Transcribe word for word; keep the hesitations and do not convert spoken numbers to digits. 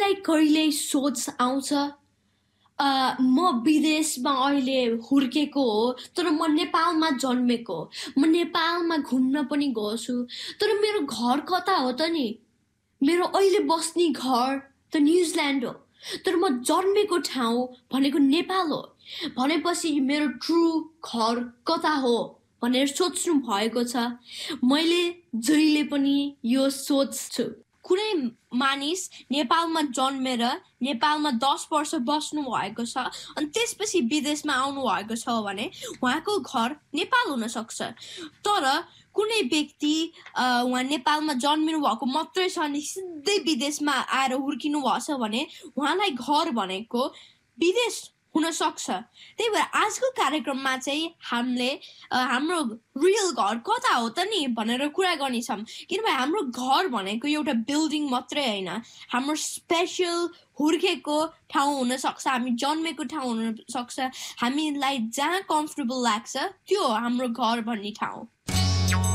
तिमीलाई कहिले सोच आउँछ अ, म विदेशमा अहिले हुर्केको हो तर म नेपालमा जन्मेको म नेपालमा घुम्न पनि गएको तर मेरो घर कता हो त नि मेरो अहिले बस्ने घर त न्युजिल्यान्ड हो तर म जन्मेको ठाउँ भनेको नेपाल हो भनेपछि मेरो ट्रु घर कता हो भनेर सोच्नु भएको छ मैले जहिले पनि यो सोच्छु कुनै मानिस नेपालमा जन्मेर नेपालमा दस वर्ष बस्नु भएको छ अनि त्यसपछि विदेशमा आउनु भएको छ भने उहाँको घर नेपाल हुन सक्छ तर कुनै व्यक्ति उहाँ नेपालमा जन्मिनु भएको मात्रै छ अनि सिधै विदेशमा आएर हुर्किनु भएछ भने उहाँलाई घर भनेको विदेश हुन सक्छ त्यही भएर आजको कार्यक्रममा चाहिँ हामीले हाम्रो रियल घर कता हो त नि भनेर कुरा गर्नेछौँ किनभने हाम्रो घर भनेको एउटा बिल्डिङ मात्रै होइन हाम्रो स्पेशल हुर्केको ठाउँ हुन सक्छ हामी जन्मेको ठाउँ हुन सक्छ हामीलाई जहाँ कम्फर्टेबल लाग्छ त्यो हो हाम्रो घर भन्ने ठाउँ